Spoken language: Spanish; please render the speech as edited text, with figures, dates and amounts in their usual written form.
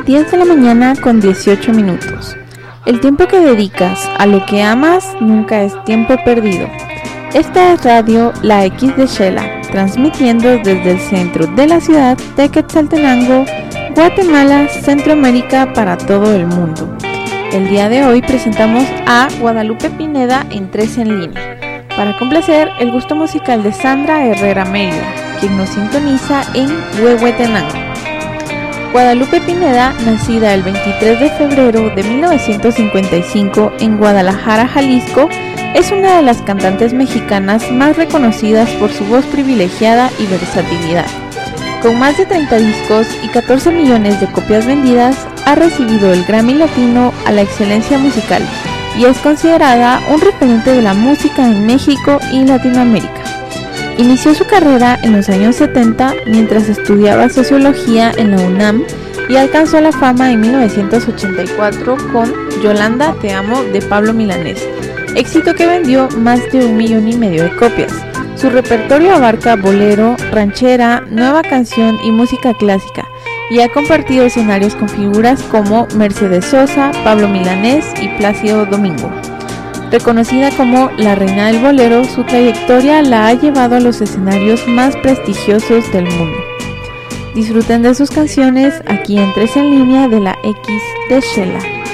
10 de la mañana con 18 minutos. El tiempo que dedicas a lo que amas nunca es tiempo perdido. Esta es Radio La X de Xela, transmitiendo desde el centro de la ciudad de Quetzaltenango, Guatemala, Centroamérica, para todo el mundo. El día de hoy presentamos a Guadalupe Pineda en 3 en línea, para complacer el gusto musical de Sandra Herrera Mérida, quien nos sintoniza en Huehuetenango. Guadalupe Pineda, nacida el 23 de febrero de 1955 en Guadalajara, Jalisco, es una de las cantantes mexicanas más reconocidas por su voz privilegiada y versatilidad. Con más de 30 discos y 14 millones de copias vendidas, ha recibido el Grammy Latino a la excelencia musical y es considerada un referente de la música en México y Latinoamérica. Inició su carrera en los años 70 mientras estudiaba sociología en la UNAM y alcanzó la fama en 1984 con Yolanda Te Amo de Pablo Milanés, éxito que vendió más de 1,5 millones de copias. Su repertorio abarca bolero, ranchera, nueva canción y música clásica, y ha compartido escenarios con figuras como Mercedes Sosa, Pablo Milanés y Plácido Domingo. Reconocida como la reina del bolero, su trayectoria la ha llevado a los escenarios más prestigiosos del mundo. Disfruten de sus canciones aquí en 3 en línea de la X de Xela.